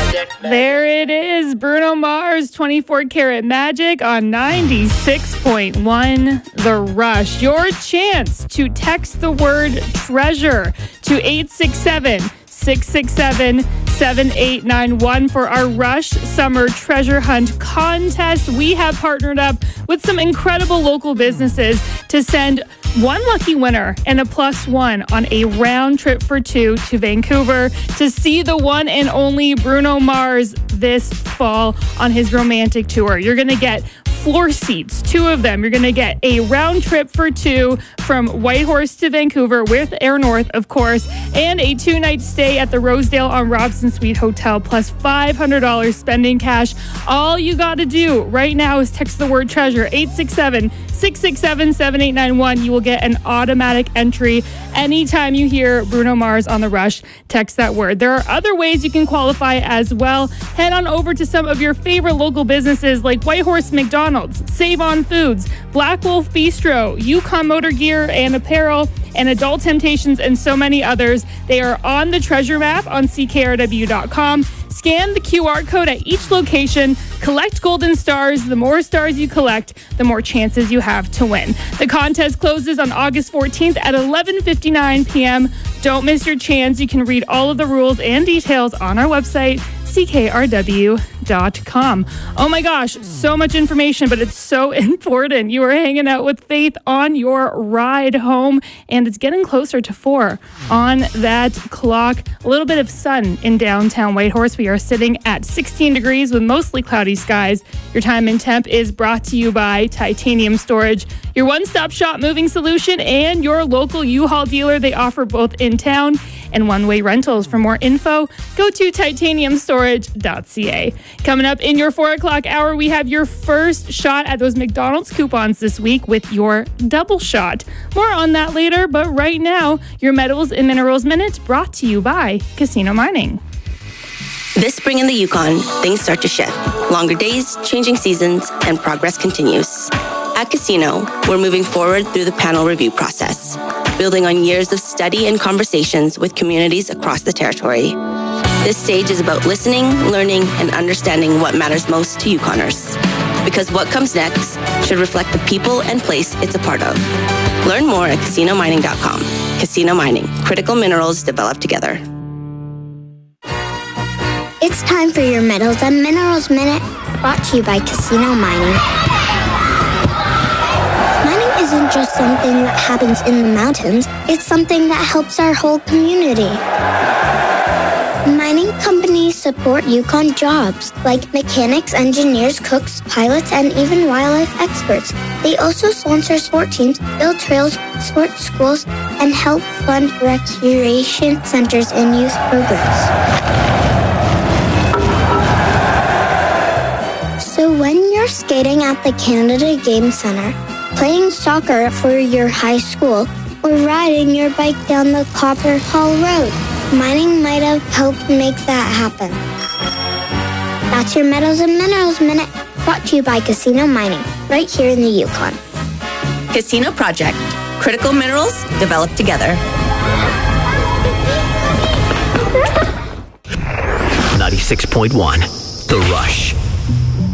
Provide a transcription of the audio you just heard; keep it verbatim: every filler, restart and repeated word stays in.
There it is, Bruno Mars, twenty-four karat magic on ninety-six point one The Rush. Your chance to text the word treasure to eight six seven, six six seven, seven eight nine one for our Rush Summer Treasure Hunt contest. We have partnered up with some incredible local businesses to send one lucky winner and a plus one on a round trip for two to Vancouver to see the one and only Bruno Mars this fall on his romantic tour. You're going to get floor seats, two of them. You're going to get a round trip for two from Whitehorse to Vancouver with Air North, of course, and a two-night stay at the Rosedale on Robson Suite Hotel, plus five hundred dollars spending cash. All you got to do right now is text the word treasure, eight six seven, six six seven, seven eight nine one. You will get an automatic entry anytime you hear Bruno Mars on The Rush. Text that word. There are other ways you can qualify as well. Head on over to some of your favorite local businesses like Whitehorse McDonald's, Save On Foods, Black Wolf Bistro, Yukon Motor Gear and Apparel, and Adult Temptations, and so many others. They are on the treasure map on C K R W dot com. Scan the Q R code at each location. Collect golden stars. The more stars you collect, the more chances you have to win. The contest closes on August fourteenth at eleven fifty-nine p.m. Don't miss your chance. You can read all of the rules and details on our website, C K R W dot com. Oh my gosh, so much information, but it's so important. You are hanging out with Faith on your ride home, and it's getting closer to four on that clock. A little bit of sun in downtown Whitehorse. We are sitting at sixteen degrees with mostly cloudy skies. Your time and temp is brought to you by Titanium Storage, your one-stop shop moving solution, and your local U-Haul dealer. They offer both in town and one-way rentals. For more info, go to titanium storage dot c a. Coming up in your four o'clock hour, we have your first shot at those McDonald's coupons this week with your double shot. More on that later, but right now, your Metals and Minerals Minute brought to you by Casino Mining. This spring in the Yukon, things start to shift. Longer days, changing seasons, and progress continues. At Casino, we're moving forward through the panel review process, building on years of study and conversations with communities across the territory. This stage is about listening, learning, and understanding what matters most to Yukoners. Because what comes next should reflect the people and place it's a part of. Learn more at casino mining dot com. Casino Mining, critical minerals developed together. It's time for your Metals and Minerals Minute, brought to you by Casino Mining. Mining isn't just something that happens in the mountains, it's something that helps our whole community. Mining companies support Yukon jobs, like mechanics, engineers, cooks, pilots, and even wildlife experts. They also sponsor sport teams, build trails, sports schools, and help fund recreation centers and youth programs. So when you're skating at the Canada Game Center, playing soccer for your high school, or riding your bike down the Copper Hall Road, mining might have helped make that happen. That's your Metals and Minerals Minute, brought to you by Casino Mining, right here in the Yukon. Casino Project, critical minerals developed together. ninety-six point one, The Rush.